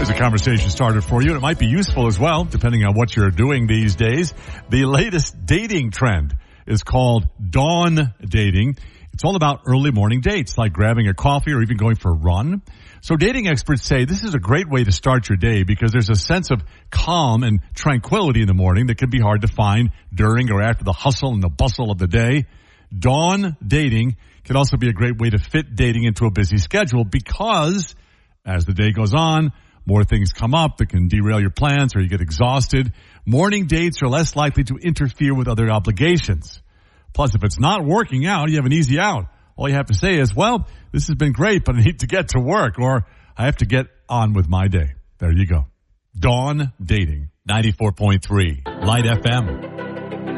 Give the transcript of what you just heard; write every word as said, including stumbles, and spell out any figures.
There's a conversation started for you, and it might be useful as well, depending on what you're doing these days. The latest dating trend is called dawn dating. It's all about early morning dates, like grabbing a coffee or even going for a run. So dating experts say this is a great way to start your day because there's a sense of calm and tranquility in the morning that can be hard to find during or after the hustle and the bustle of the day. Dawn dating can also be a great way to fit dating into a busy schedule because as the day goes on, more things come up that can derail your plans or you get exhausted. Morning dates are less likely to interfere with other obligations. Plus, if it's not working out, you have an easy out. All you have to say is, well, this has been great, but I need to get to work, or I have to get on with my day. There you go. Dawn dating. ninety-four point three Light F M.